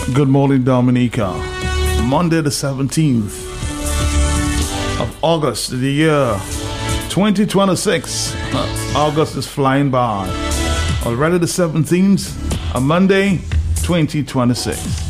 Good morning, Dominica. Monday the 17th of August, the year 2026. August is flying by. Already the 17th, a Monday, 2026.